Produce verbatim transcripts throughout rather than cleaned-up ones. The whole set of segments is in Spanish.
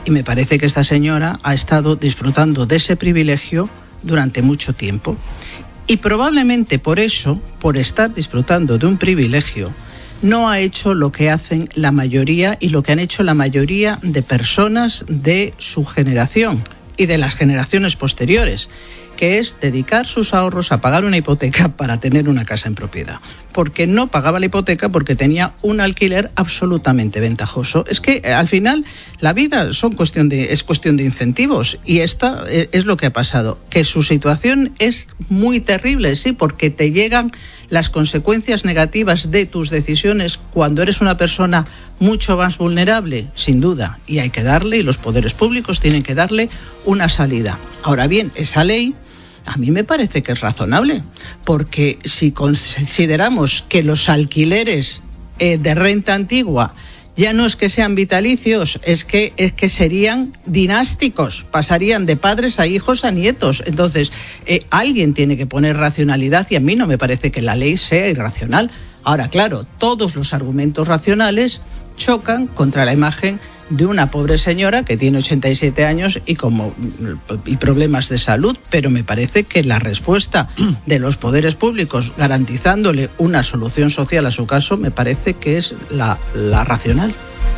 Y me parece que esta señora ha estado disfrutando de ese privilegio durante mucho tiempo. Y probablemente por eso, por estar disfrutando de un privilegio, no ha hecho lo que hacen la mayoría y lo que han hecho la mayoría de personas de su generación y de las generaciones posteriores, que es dedicar sus ahorros a pagar una hipoteca para tener una casa en propiedad. Porque no pagaba la hipoteca porque tenía un alquiler absolutamente ventajoso. Es que al final la vida son cuestión de, es cuestión de incentivos, y esta es lo que ha pasado. Que su situación es muy terrible, sí, porque te llegan las consecuencias negativas de tus decisiones cuando eres una persona mucho más vulnerable, sin duda, y hay que darle, y los poderes públicos tienen que darle una salida. Ahora bien, esa ley a mí me parece que es razonable, porque si consideramos que los alquileres eh, de renta antigua ya no es que sean vitalicios, es que, es que serían dinásticos, pasarían de padres a hijos a nietos. Entonces, eh, alguien tiene que poner racionalidad, y a mí no me parece que la ley sea irracional. Ahora, claro, todos los argumentos racionales chocan contra la imagen de una pobre señora que tiene ochenta y siete años y, como, y problemas de salud, pero me parece que la respuesta de los poderes públicos garantizándole una solución social a su caso me parece que es la, la racional.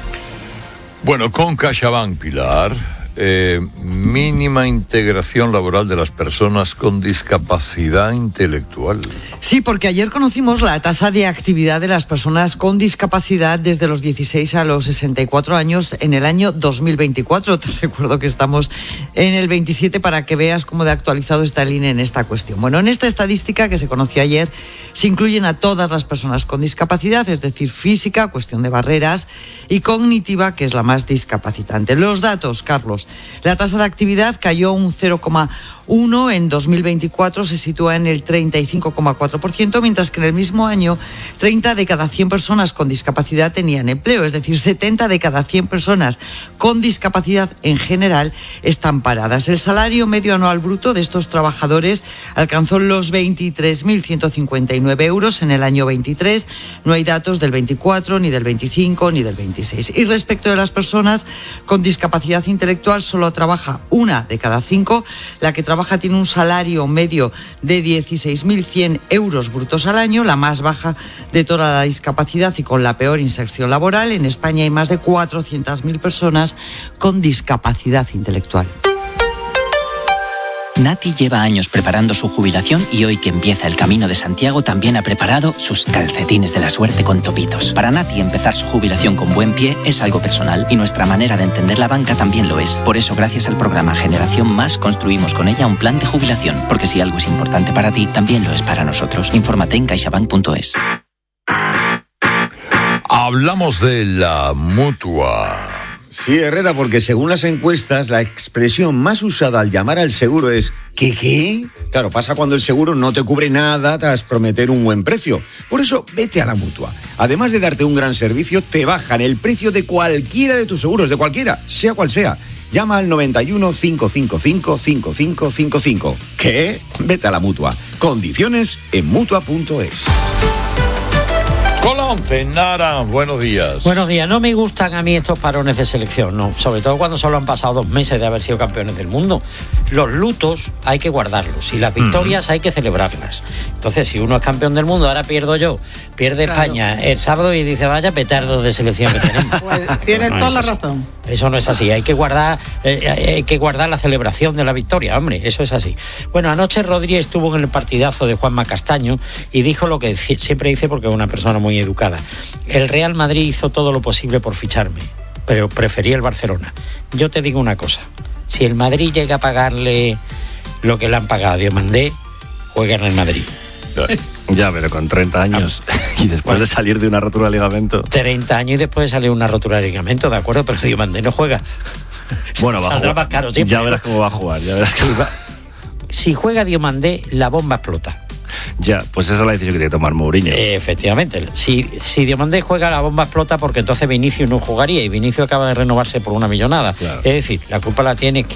Bueno, con CaixaBank, Pilar, eh, mínima integración laboral de las personas con discapacidad intelectual. Sí, porque ayer conocimos la tasa de actividad de las personas con discapacidad desde los dieciséis a los sesenta y cuatro años en el año dos mil veinticuatro. Te recuerdo que estamos en el veintisiete para que veas cómo de actualizado está el I N E en esta cuestión. Bueno, en esta estadística que se conoció ayer se incluyen a todas las personas con discapacidad, es decir, física, cuestión de barreras, y cognitiva, que es la más discapacitante. Los datos, Carlos. La tasa de actividad cayó un cero coma uno en dos mil veinticuatro, se sitúa en el treinta y cinco coma cuatro por ciento, mientras que en el mismo año treinta de cada cien personas con discapacidad tenían empleo, es decir, setenta de cada cien personas con discapacidad en general están paradas. El salario medio anual bruto de estos trabajadores alcanzó los veintitrés mil ciento cincuenta y nueve euros en el año veintitrés. No hay datos del veinticuatro, ni del veinticinco, ni del veintiséis. Y respecto de las personas con discapacidad intelectual, solo trabaja una de cada cinco. La que trabaja trabaja tiene un salario medio de dieciséis mil cien euros brutos al año, la más baja de toda la discapacidad y con la peor inserción laboral. En España hay más de cuatrocientas mil personas con discapacidad intelectual. Nati lleva años preparando su jubilación y hoy que empieza el Camino de Santiago también ha preparado sus calcetines de la suerte con topitos. Para Nati empezar su jubilación con buen pie es algo personal y nuestra manera de entender la banca también lo es. Por eso, gracias al programa Generación Más, construimos con ella un plan de jubilación. Porque si algo es importante para ti, también lo es para nosotros. Infórmate en caixabank punto es. Hablamos de la Mutua. Sí, Herrera, porque según las encuestas, la expresión más usada al llamar al seguro es ¿qué qué? Claro, pasa cuando el seguro no te cubre nada tras prometer un buen precio. Por eso, vete a la Mutua. Además de darte un gran servicio, te bajan el precio de cualquiera de tus seguros, de cualquiera, sea cual sea. Llama al noventa y uno, cinco cinco cinco, cinco cinco cinco cinco. ¿Qué? Vete a la Mutua. Condiciones en mutua punto es. Con la once, Nara, buenos días. Buenos días. No me gustan a mí estos parones de selección, no. Sobre todo cuando solo han pasado dos meses de haber sido campeones del mundo. Los lutos hay que guardarlos y las victorias uh-huh. hay que celebrarlas. Entonces, si uno es campeón del mundo, ahora pierdo yo, pierde claro. España el sábado y dice, vaya petardo de selección que tenemos. Pues tienes no, no toda la así. razón. Eso no es así. Hay que guardar, eh, hay que guardar la celebración de la victoria, hombre. Eso es así. Bueno, anoche Rodri estuvo en el partidazo de Juanma Castaño y dijo lo que siempre dice porque es una persona muy educada. El Real Madrid hizo todo lo posible por ficharme, pero preferí el Barcelona. Yo te digo una cosa, si el Madrid llega a pagarle lo que le han pagado a Diomandé, juega en el Madrid. Ya, pero con treinta años y después bueno, de salir de una rotura de ligamento. treinta años y después de salir de una rotura de ligamento, de acuerdo, pero Diomandé no juega. Bueno, va a jugar. Más caro siempre, ya verás cómo va a jugar. Ya verás cómo... si, va, si juega Diomandé, la bomba explota. Ya, pues esa es la decisión que tiene que tomar Mourinho. Eh, efectivamente. Si, si Diomandé juega, la bomba explota porque entonces Vinicius no jugaría y Vinicius acaba de renovarse por una millonada. Claro. Es decir, la culpa la tiene ¿quién? Pues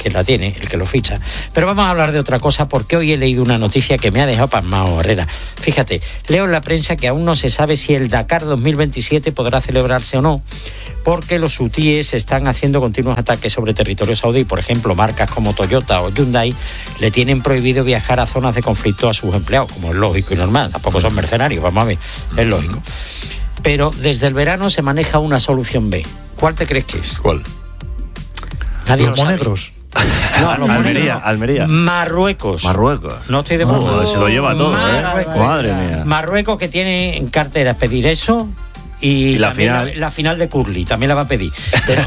quien la tiene, el que lo ficha. Pero vamos a hablar de otra cosa, porque hoy he leído una noticia que me ha dejado pasmado, Herrera. Fíjate, leo en la prensa que aún no se sabe si el Dakar dos mil veintisiete podrá celebrarse o no, porque los hutíes están haciendo continuos ataques sobre territorio saudí. Por ejemplo, marcas como Toyota o Hyundai le tienen prohibido viajar a zonas de conflicto a sus empleados, como es lógico y normal. Tampoco son mercenarios, vamos a ver, es lógico. Pero desde el verano se maneja una solución B. ¿Cuál te crees que es? ¿Cuál? Nadie los lo sabe. monegros. No, los Almería, monegros no. Almería. Marruecos. Marruecos. No estoy de Oh, Marruecos. se lo lleva todo, Marruecos. ¿eh? Madre mía. Marruecos, que tiene en cartera pedir eso. Y, Y la también final. La, la final de curling también la va a pedir. Pero,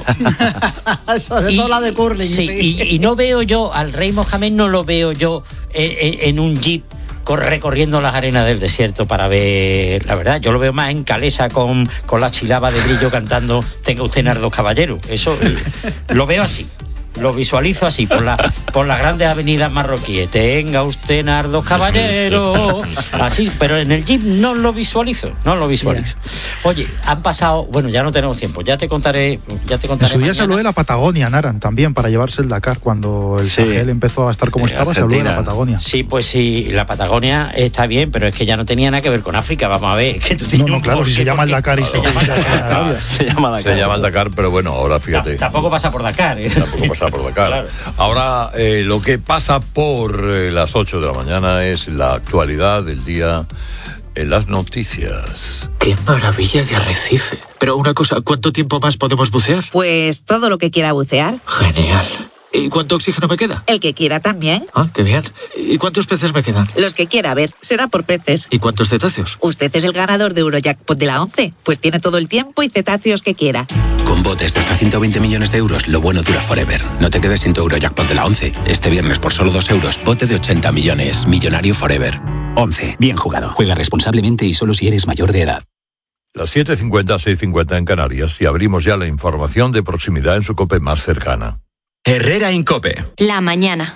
Sobre y, todo la de curling. sí, Sí. Y, y no veo yo, al rey Mohamed no lo veo yo en, en, en un jeep cor- recorriendo las arenas del desierto para ver, la verdad, yo lo veo más en Calesa con, con la chilaba de brillo cantando Tenga usted nardos caballeros. Eso eh, lo veo así. Lo visualizo así, por, la, por las grandes avenidas marroquíes. Tenga usted nardos caballero. Así, pero en el jeep no lo visualizo, no lo visualizo. Oye, han pasado, bueno, ya no tenemos tiempo, ya te contaré, ya te En contaré su día mañana. se habló de la Patagonia, Naran, también, para llevarse el Dakar. Cuando el Sí. Sahel empezó a estar como En estaba, se habló de la Argentina. Patagonia. Sí, pues sí, la Patagonia está bien, pero es que ya no tenía nada que ver con África, vamos a ver. Es que tú No, tienes no, un claro, si porqué, se llama el porque- Dakar y se se llama llama Dakar. Se llama Dakar. Se llama el Dakar, pero bueno, ahora fíjate. Tampoco pasa por Dakar, ¿eh? Tampoco pasa por Dakar. Claro. Ahora, eh, lo que pasa por eh, las ocho de la mañana es la actualidad del día en las noticias. ¡Qué maravilla de arrecife! Pero una cosa, ¿cuánto tiempo más podemos bucear? Pues todo lo que quiera bucear. Genial. ¿Y cuánto oxígeno me queda? El que quiera también. Ah, qué bien. ¿Y cuántos peces me quedan? Los que quiera ver. Será por peces. ¿Y cuántos cetáceos? Usted es el ganador de Eurojackpot de la once. Pues tiene todo el tiempo y cetáceos que quiera. Con botes de hasta ciento veinte millones de euros, lo bueno dura forever. No te quedes sin tu Eurojackpot de la once. Este viernes por solo dos euros, bote de ochenta millones. Millonario forever. once. Bien jugado. Juega responsablemente y solo si eres mayor de edad. Las siete cincuenta, seis cincuenta en Canarias y abrimos ya la información de proximidad en su COPE más cercana. Herrera Incope. La mañana.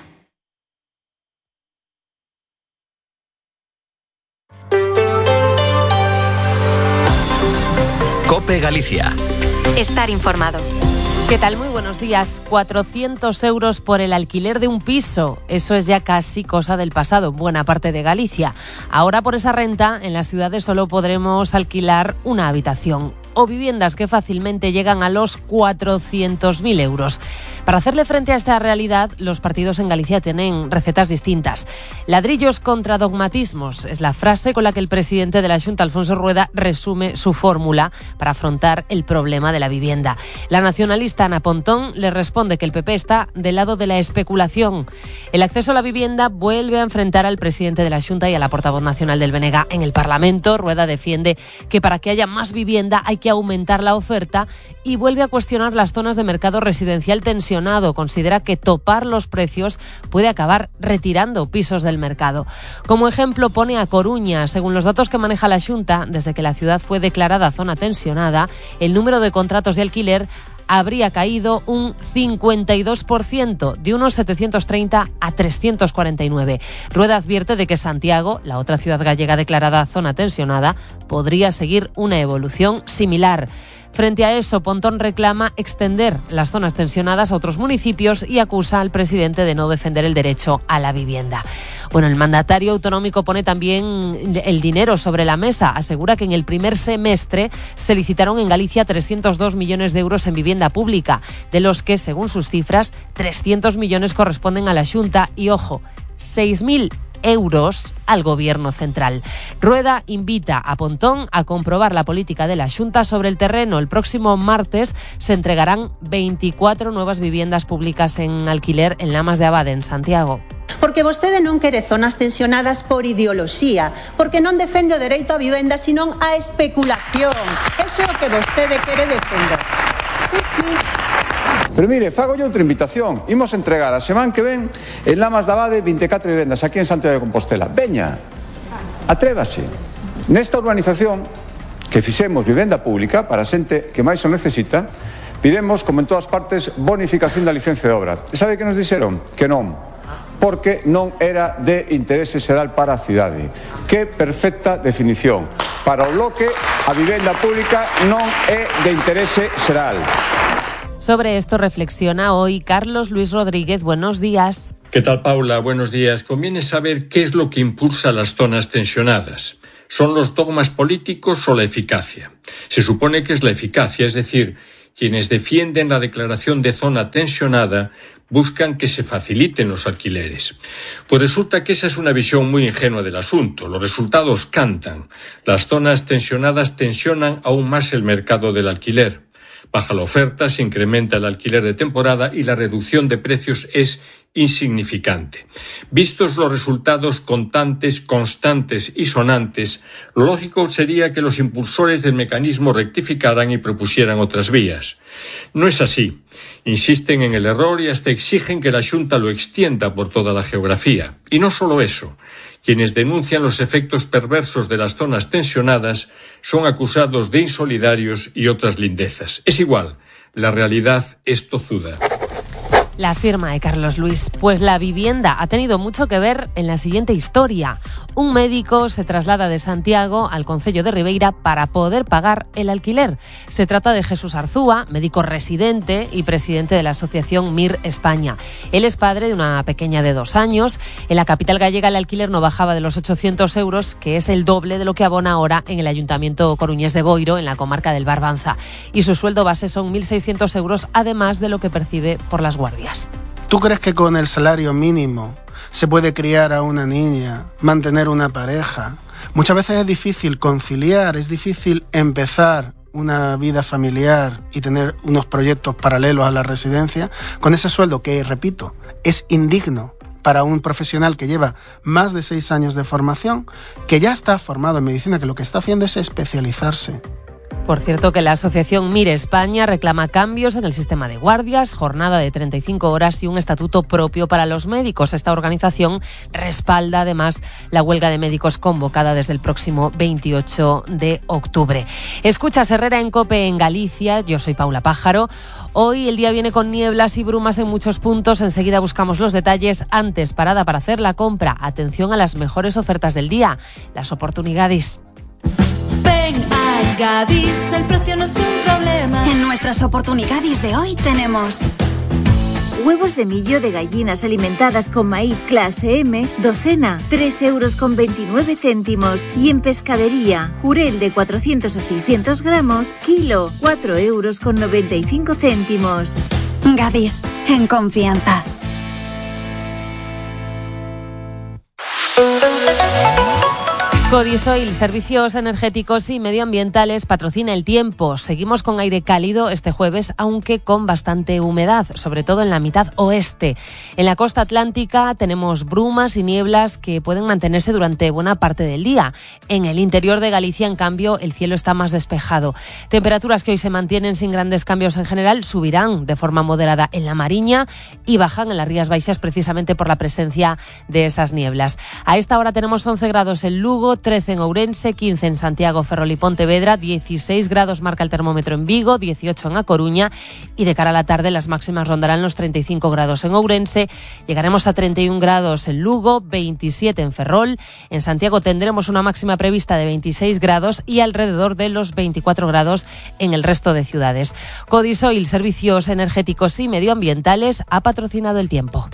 COPE Galicia. Estar informado. ¿Qué tal? Muy buenos días. cuatrocientos euros por el alquiler de un piso. Eso es ya casi cosa del pasado en buena parte de Galicia. Ahora por esa renta en las ciudades solo podremos alquilar una habitación o viviendas que fácilmente llegan a los cuatrocientos mil euros. Para hacerle frente a esta realidad, los partidos en Galicia tienen recetas distintas. Ladrillos contra dogmatismos es la frase con la que el presidente de la Xunta, Alfonso Rueda, resume su fórmula para afrontar el problema de la vivienda. La nacionalista Ana Pontón le responde que el P P está del lado de la especulación. El acceso a la vivienda vuelve a enfrentar al presidente de la Xunta y a la portavoz nacional del B N G. En el Parlamento, Rueda defiende que para que haya más vivienda hay que aumentar la oferta y vuelve a cuestionar las zonas de mercado residencial tensionado. Considera que topar los precios puede acabar retirando pisos del mercado. Como ejemplo pone a Coruña. Según los datos que maneja la Xunta, desde que la ciudad fue declarada zona tensionada, el número de contratos de alquiler habría caído un cincuenta y dos por ciento, de unos setecientos treinta a trescientos cuarenta y nueve. Rueda advierte de que Santiago, la otra ciudad gallega declarada zona tensionada, podría seguir una evolución similar. Frente a eso, Pontón reclama extender las zonas tensionadas a otros municipios y acusa al presidente de no defender el derecho a la vivienda. Bueno, el mandatario autonómico pone también el dinero sobre la mesa. Asegura que en el primer semestre se licitaron en Galicia trescientos dos millones de euros en vivienda pública, de los que, según sus cifras, trescientos millones corresponden a la Xunta y, ojo, seis mil euros al gobierno central. Rueda invita a Pontón a comprobar la política de la Xunta sobre el terreno. El próximo martes se entregarán veinticuatro nuevas viviendas públicas en alquiler en Lamas de Abade, en Santiago. Porque vostede non quere zonas tensionadas por ideoloxía, porque non defende o dereito á vivenda, senón a especulación. Eso é o que vostede quere defender. Sí, sí. Pero mire, fago outra invitación. Imos entregar a semana que ven en Lamas de Abade vinte e catro vivendas aquí en Santiago de Compostela. Veña, atrévase. Nesta urbanización que fixemos vivenda pública para a xente que máis o necesita, pidemos, como en todas partes, bonificación da licencia de obra. E sabe que nos dixeron? Que non. Porque non era de interese xeral para a cidade. Que perfecta definición. Para o bloque, a vivenda pública non é de interese xeral. Sobre esto reflexiona hoy Carlos Luis Rodríguez. Buenos días. ¿Qué tal, Paula? Buenos días. Conviene saber qué es lo que impulsa las zonas tensionadas. ¿Son los dogmas políticos o la eficacia? Se supone que es la eficacia, es decir, quienes defienden la declaración de zona tensionada buscan que se faciliten los alquileres. Pues resulta que esa es una visión muy ingenua del asunto. Los resultados cantan. Las zonas tensionadas tensionan aún más el mercado del alquiler. Baja la oferta, se incrementa el alquiler de temporada y la reducción de precios es insignificante. Vistos los resultados contantes, constantes y sonantes, lo lógico sería que los impulsores del mecanismo rectificaran y propusieran otras vías. No es así. Insisten en el error y hasta exigen que la Xunta lo extienda por toda la geografía. Y no solo eso. Quienes denuncian los efectos perversos de las zonas tensionadas son acusados de insolidarios y otras lindezas. Es igual, la realidad es tozuda. La firma de Carlos Luis. Pues la vivienda ha tenido mucho que ver en la siguiente historia. Un médico se traslada de Santiago al concello de Ribeira para poder pagar el alquiler. Se trata de Jesús Arzúa, médico residente y presidente de la asociación M I R España. Él es padre de una pequeña de dos años. En la capital gallega el alquiler no bajaba de los ochocientos euros, que es el doble de lo que abona ahora en el ayuntamiento coruñés de Boiro, en la comarca del Barbanza. Y su sueldo base son mil seiscientos euros, además de lo que percibe por las guardias. ¿Tú crees que con el salario mínimo se puede criar a una niña, mantener una pareja? Muchas veces es difícil conciliar, es difícil empezar una vida familiar y tener unos proyectos paralelos a la residencia con ese sueldo que, repito, es indigno para un profesional que lleva más de seis años de formación, que ya está formado en medicina, que lo que está haciendo es especializarse. Por cierto, que la asociación M I R España reclama cambios en el sistema de guardias, jornada de treinta y cinco horas y un estatuto propio para los médicos. Esta organización respalda además la huelga de médicos convocada desde el próximo veintiocho de octubre. Escuchas Herrera en COPE en Galicia. Yo soy Paula Pájaro. Hoy el día viene con nieblas y brumas en muchos puntos. Enseguida buscamos los detalles. Antes, parada para hacer la compra. Atención a las mejores ofertas del día, las oportunidades. Ven a Gadis, el precio no es un problema. En nuestras oportunidades de hoy tenemos huevos de millo de gallinas alimentadas con maíz clase M, docena, tres euros con veintinueve céntimos. Y en pescadería, jurel de cuatrocientos a seiscientos gramos, kilo, cuatro euros con noventa y cinco céntimos. Gadis, en confianza. Codisoil, servicios energéticos y medioambientales, patrocina el tiempo. Seguimos con aire cálido este jueves, aunque con bastante humedad, sobre todo en la mitad oeste. En la costa atlántica tenemos brumas y nieblas que pueden mantenerse durante buena parte del día. En el interior de Galicia, en cambio, el cielo está más despejado. Temperaturas que hoy se mantienen sin grandes cambios en general, subirán de forma moderada en la Mariña y bajan en las Rías Baixas precisamente por la presencia de esas nieblas. A esta hora tenemos once grados en Lugo, trece en Ourense, quince en Santiago, Ferrol y Pontevedra, dieciséis grados marca el termómetro en Vigo, dieciocho en A Coruña y de cara a la tarde las máximas rondarán los treinta y cinco grados en Ourense, llegaremos a treinta y un grados en Lugo, veintisiete en Ferrol, en Santiago tendremos una máxima prevista de veintiséis grados y alrededor de los veinticuatro grados en el resto de ciudades. Codisoil, servicios energéticos y medioambientales, ha patrocinado el tiempo.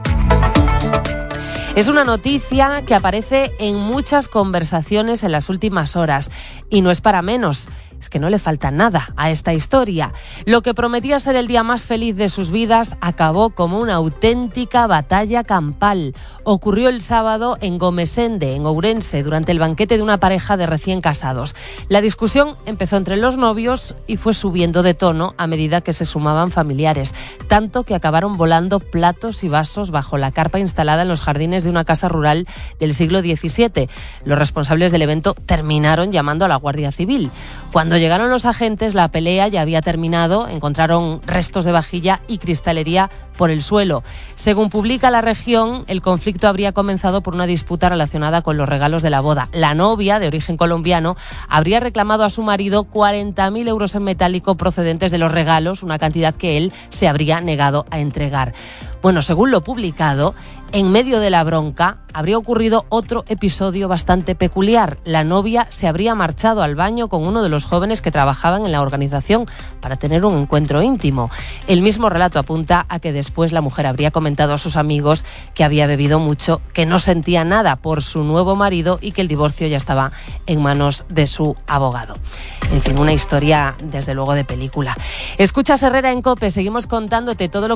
Es una noticia que aparece en muchas conversaciones en las últimas horas y no es para menos. Es que no le falta nada a esta historia. Lo que prometía ser el día más feliz de sus vidas acabó como una auténtica batalla campal. Ocurrió el sábado en Gomesende, en Ourense, durante el banquete de una pareja de recién casados. La discusión empezó entre los novios y fue subiendo de tono a medida que se sumaban familiares, tanto que acabaron volando platos y vasos bajo la carpa instalada en los jardines de una casa rural del siglo diecisiete. Los responsables del evento terminaron llamando a la Guardia Civil. Cuando Cuando llegaron los agentes, la pelea ya había terminado, encontraron restos de vajilla y cristalería por el suelo. Según publica La Región, el conflicto habría comenzado por una disputa relacionada con los regalos de la boda. La novia, de origen colombiano, habría reclamado a su marido cuarenta mil euros en metálico procedentes de los regalos, una cantidad que él se habría negado a entregar. Bueno, según lo publicado, En medio de la bronca habría ocurrido otro episodio bastante peculiar. La novia se habría marchado al baño con uno de los jóvenes que trabajaban en la organización para tener un encuentro íntimo. El mismo relato apunta a que después la mujer habría comentado a sus amigos que había bebido mucho, que no sentía nada por su nuevo marido y que el divorcio ya estaba en manos de su abogado. En fin, una historia desde luego de película. Escuchas Herrera en COPE, seguimos contándote todo lo